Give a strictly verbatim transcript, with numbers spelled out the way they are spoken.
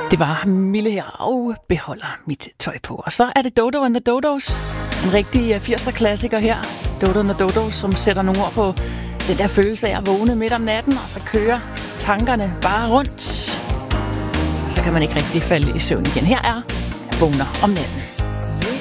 Det var Mille her, og beholder mit tøj på. Og så er det Dodo and the Dodos. En rigtig firser-klassiker her. Dodo and the Dodos, som sætter nogle ord på den der følelse af at vågne midt om natten, og så kører tankerne bare rundt. Så kan man ikke rigtig falde i søvn igen. Her er Vågner om natten.